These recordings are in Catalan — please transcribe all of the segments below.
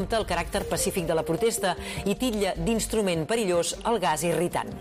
el caràcter pacífic de la protesta i titlla d'instrument perillós el gas irritant.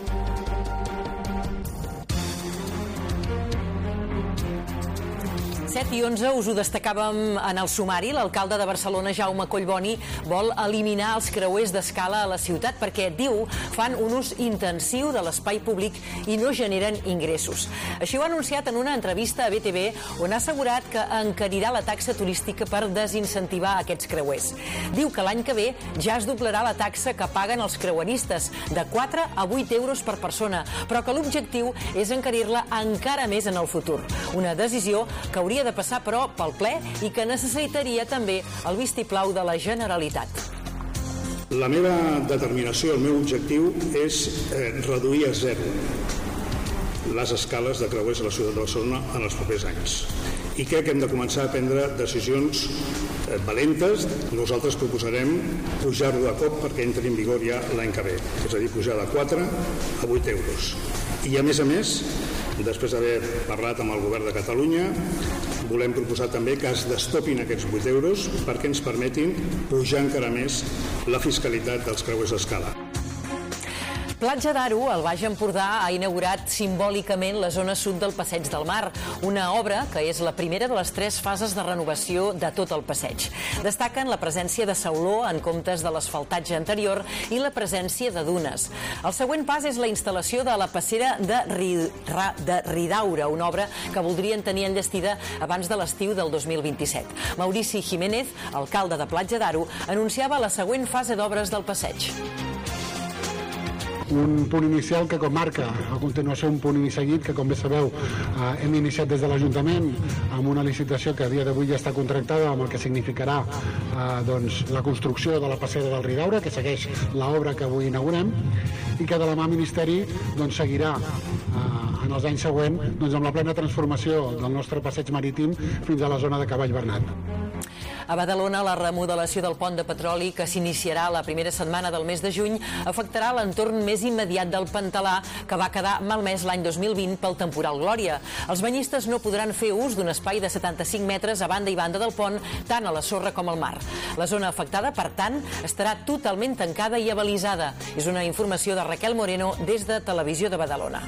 I 11 us ho destacàvem en el sumari. L'alcalde de Barcelona, Jaume Collboni, vol eliminar els creuers d'escala a la ciutat perquè, diu, fan un ús intensiu de l'espai públic i no generen ingressos. Així ho ha anunciat en una entrevista a BTV, on ha assegurat que encarirà la taxa turística per desincentivar aquests creuers. Diu que l'any que ve ja es doblarà la taxa que paguen els creueristes, de 4 a 8 euros per persona, però que l'objectiu és encarir-la encara més en el futur. Una decisió que hauria de passar, però, pel ple i que necessitaria també el vistiplau de la Generalitat. La meva determinació, el meu objectiu és reduir a zero les escales de creuers a la ciutat de Barcelona en els propers anys. I crec que hem de començar a prendre decisions valentes. Nosaltres proposarem pujar-ho de cop perquè entri en vigor ja l'any que ve, és a dir, pujar de 4 a 8 euros. I a més, després d'haver parlat amb el govern de Catalunya, volem proposar també que es destopin aquests 8 euros perquè ens permetin pujar encara més la fiscalitat dels creuers d'escala. Platja d'Aro, al Baix Empordà, ha inaugurat simbòlicament la zona sud del Passeig del Mar, una obra que és la primera de les 3 fases de renovació de tot el passeig. Destaquen la presència de sauló en comptes de l'asfaltatge anterior i la presència de dunes. El següent pas és la instal·lació de la passera de Ridaura, una obra que voldrien tenir enllestida abans de l'estiu del 2027. Maurici Jiménez, alcalde de Platja d'Aro, anunciava la següent fase d'obres del passeig. Un punt inicial que com marca a continuació un punt seguit que, com bé sabeu, hem iniciat des de l'Ajuntament amb una licitació que a dia d'avui ja està contractada, amb el que significarà la construcció de la passera del Ridaura, que segueix l'obra que avui inaugurem, i que de la mà Ministeri seguirà en els anys següents amb la plena transformació del nostre passeig marítim fins a la zona de Cavall Bernat. A Badalona, la remodelació del pont de petroli, que s'iniciarà la primera setmana del mes de juny, afectarà l'entorn més immediat del Pantalà, que va quedar malmès l'any 2020 pel temporal Glòria. Els banyistes no podran fer ús d'un espai de 75 metres a banda i banda del pont, tant a la sorra com al mar. La zona afectada, per tant, estarà totalment tancada i abalisada. És una informació de Raquel Moreno des de Televisió de Badalona.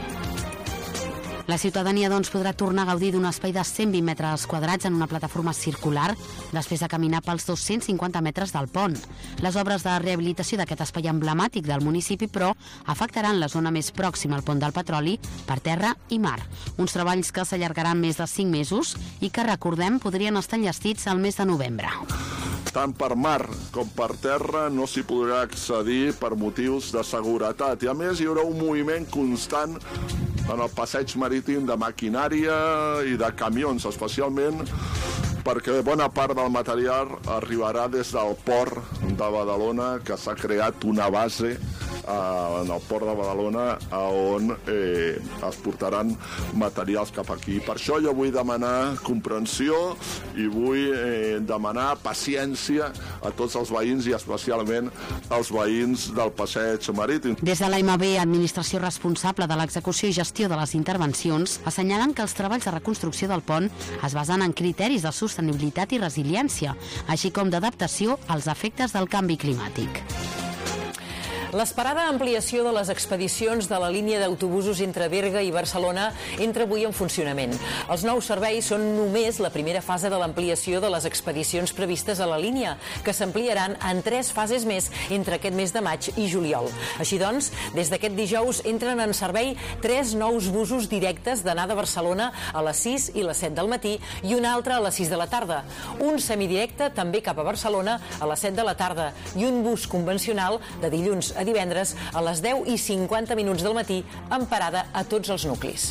La ciutadania, podrà tornar a gaudir d'un espai de 120 metres quadrats en una plataforma circular després de caminar pels 250 metres del pont. Les obres de rehabilitació d'aquest espai emblemàtic del municipi, però, afectaran la zona més pròxima al pont del petroli per terra i mar. Uns treballs que s'allargaran més de 5 mesos i que, recordem, podrien estar enllestits al mes de novembre. Tant per mar com per terra no s'hi podrà accedir per motius de seguretat. I a més hi haurà un moviment constant en el passeig marítim de maquinària i de camions, especialment perquè bona part del material arribarà des del port de Badalona, que s'ha creat una base en el port de Badalona on es portaran materials cap aquí. Per això jo vull demanar comprensió i vull demanar paciència a tots els veïns i especialment als veïns del passeig marítim. Des de l'AMB, administració responsable de l'execució i gestió de les intervencions, assenyalen que els treballs de reconstrucció del pont es basen en criteris de sostenibilitat i resiliència, així com d'adaptació als efectes del canvi climàtic. L'esperada ampliació de les expedicions de la línia d'autobusos entre Berga i Barcelona entra avui en funcionament. Els nous serveis són només la primera fase de l'ampliació de les expedicions previstes a la línia, que s'ampliaran en 3 fases més entre aquest mes de maig i juliol. Així doncs, des d'aquest dijous entren en servei 3 nous busos directes d'anada a Barcelona a les 6 i les 7 del matí i un altre a les 6 de la tarda. Un semidirecte també cap a Barcelona a les 7 de la tarda i un bus convencional de dilluns a divendres a les 10 i 50 minuts del matí amb parada a tots els nuclis.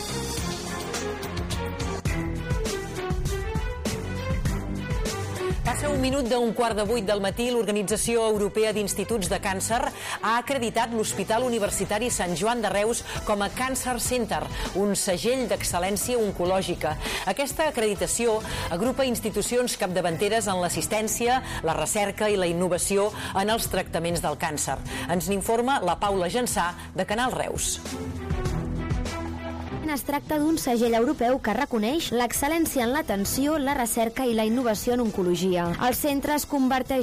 Passa un minut d'un 7:15 del matí. L'Organització Europea d'Instituts de Càncer ha acreditat l'Hospital Universitari Sant Joan de Reus com a Cancer Center, un segell d'excel·lència oncològica. Aquesta acreditació agrupa institucions capdavanteres en l'assistència, la recerca i la innovació en els tractaments del càncer. Ens n'informa la Paula Jansà, de Canal Reus. es tracta d'un segell europeu que reconeix l'excel·lència en l'atenció, la recerca i la innovació en oncologia. El centre es converteix